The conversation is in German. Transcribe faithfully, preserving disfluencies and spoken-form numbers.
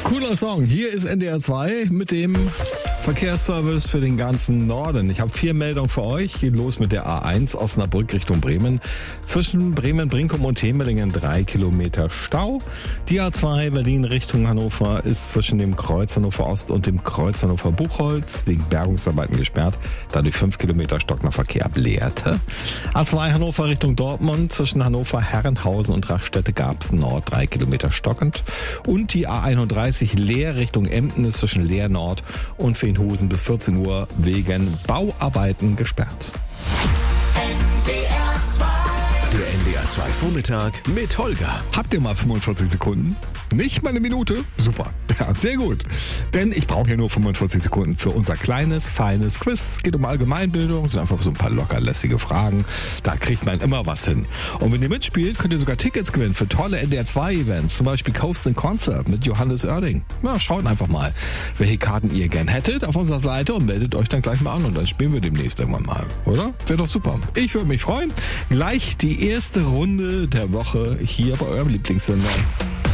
Cooler Song. Hier ist N D R zwei mit dem Verkehrsservice für den ganzen Norden. Ich habe vier Meldungen für euch. Geht los mit der A eins Osnabrück Richtung Bremen. Zwischen Bremen-Brinkum und Hemelingen drei Kilometer Stau. Die A zwei Berlin Richtung Hannover ist zwischen dem Kreuz Hannover Ost und dem Kreuz Hannover Buchholz wegen Bergungsarbeiten gesperrt. Dadurch fünf Kilometer stockender Verkehr ab Lehrte. A zwei Hannover Richtung Dortmund zwischen Hannover Herrenhausen und Raststätte Garbsen Nord drei Kilometer stockend. Und die A einunddreißig Leer Richtung Emden ist zwischen Leer Nord und Feenhusen bis vierzehn Uhr wegen Bauarbeiten gesperrt. Der N D R zwei Vormittag mit Holger. Habt ihr mal fünfundvierzig Sekunden? Nicht mal eine Minute? Super. Ja, sehr gut. Denn ich brauche ja nur fünfundvierzig Sekunden für unser kleines, feines Quiz. Es geht um Allgemeinbildung, es sind einfach so ein paar lockerlässige Fragen. Da kriegt man immer was hin. Und wenn ihr mitspielt, könnt ihr sogar Tickets gewinnen für tolle N D R zwei Events. Zum Beispiel Coast in Concert mit Johannes Oerding. Na, schaut einfach mal, welche Karten ihr gern hättet auf unserer Seite und meldet euch dann gleich mal an und dann spielen wir demnächst irgendwann mal. Oder? Wäre doch super. Ich würde mich freuen. Gleich die erste Runde der Woche hier bei eurem Lieblingssender.